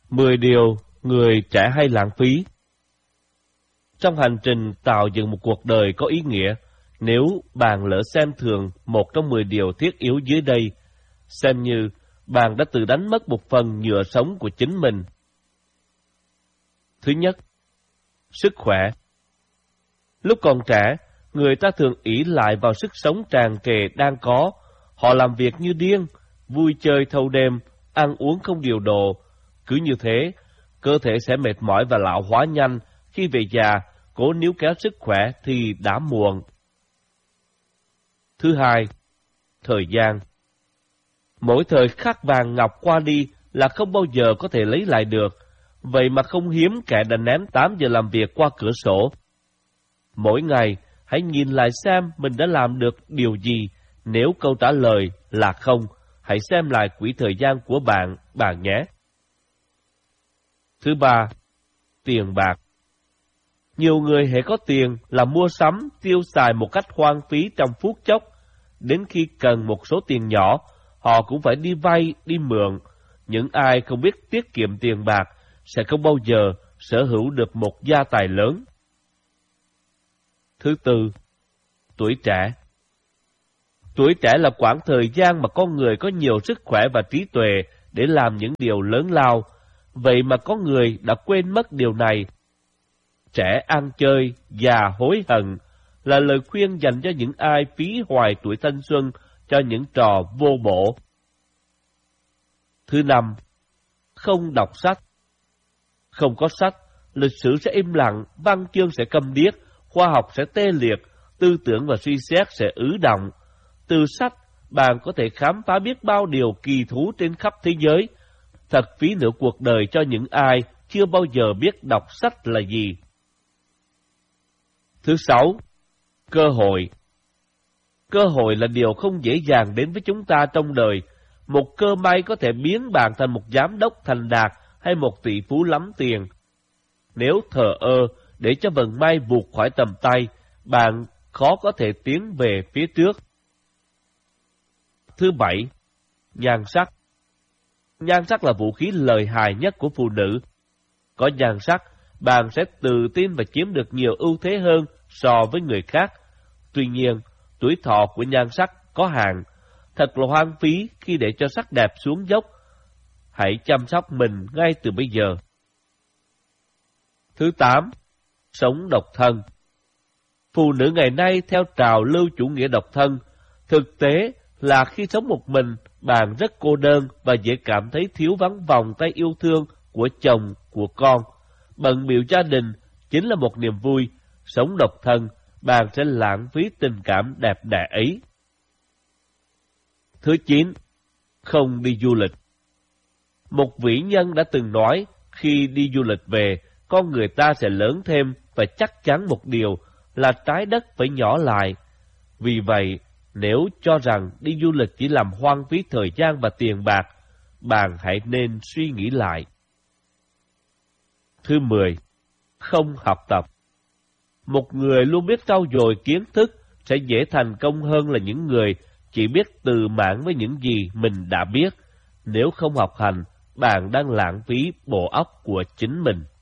10 điều người trẻ hay lãng phí. Trong hành trình tạo dựng một cuộc đời có ý nghĩa, nếu bạn lỡ xem thường một trong 10 điều thiết yếu dưới đây, xem như bạn đã tự đánh mất một phần nhựa sống của chính mình. Thứ nhất, sức khỏe. Lúc còn trẻ, người ta thường ỷ lại vào sức sống tràn trề đang có. Họ làm việc như điên, vui chơi thâu đêm, ăn uống không điều độ. Cứ như thế, cơ thể sẽ mệt mỏi và lão hóa nhanh. Khi về già, cố níu kéo sức khỏe thì đã muộn. Thứ hai, thời gian. Mỗi thời khắc vàng ngọc qua đi là không bao giờ có thể lấy lại được. Vậy mà không hiếm kẻ đã ném 8 giờ làm việc qua cửa sổ. Mỗi ngày, hãy nhìn lại xem mình đã làm được điều gì. Nếu câu trả lời là không, hãy xem lại quỹ thời gian của bạn nhé. Thứ ba, tiền bạc. Nhiều người hễ có tiền là mua sắm, tiêu xài một cách hoang phí trong phút chốc. Đến khi cần một số tiền nhỏ, họ cũng phải đi vay, đi mượn. Những ai không biết tiết kiệm tiền bạc sẽ không bao giờ sở hữu được một gia tài lớn. Thứ tư, tuổi trẻ. Tuổi trẻ là quãng thời gian mà con người có nhiều sức khỏe và trí tuệ để làm những điều lớn lao. Vậy mà có người đã quên mất điều này. Trẻ ăn chơi, già hối hận là lời khuyên dành cho những ai phí hoài tuổi thanh xuân cho những trò vô bổ. Thứ năm, không đọc sách. Không có sách, lịch sử sẽ im lặng, văn chương sẽ câm điếc, khoa học sẽ tê liệt, tư tưởng và suy xét sẽ ứ động. Từ sách, bạn có thể khám phá biết bao điều kỳ thú trên khắp thế giới. Thật phí nửa cuộc đời cho những ai chưa bao giờ biết đọc sách là gì. Thứ sáu, cơ hội. Cơ hội là điều không dễ dàng đến với chúng ta trong đời. Một cơ may có thể biến bạn thành một giám đốc thành đạt hay một tỷ phú lắm tiền. Nếu thờ ơ để cho vận may vụt khỏi tầm tay, bạn khó có thể tiến về phía trước. Thứ bảy, nhan sắc. Nhan sắc là vũ khí lợi hại nhất của phụ nữ. Có nhan sắc, bạn sẽ tự tin và chiếm được nhiều ưu thế hơn so với người khác. Tuy nhiên, tuổi thọ của nhan sắc có hạn. Thật là hoang phí khi để cho sắc đẹp xuống dốc. Hãy chăm sóc mình ngay từ bây giờ. Thứ tám, sống độc thân. Phụ nữ ngày nay theo trào lưu chủ nghĩa độc thân. Thực tế là khi sống một mình, bạn rất cô đơn và dễ cảm thấy thiếu vắng vòng tay yêu thương của chồng, của con. Bận bịu gia đình chính là một niềm vui. Sống độc thân, bạn sẽ lãng phí tình cảm đẹp đẽ ấy. Thứ 9, không đi du lịch. Một vĩ nhân đã từng nói, khi đi du lịch về, con người ta sẽ lớn thêm và chắc chắn một điều là trái đất phải nhỏ lại. Vì vậy, nếu cho rằng đi du lịch chỉ làm hoang phí thời gian và tiền bạc, bạn hãy nên suy nghĩ lại. Thứ 10, không học tập. Một người luôn biết trau dồi kiến thức sẽ dễ thành công hơn là những người chỉ biết tự mãn với những gì mình đã biết. Nếu không học hành, bạn đang lãng phí bộ óc của chính mình.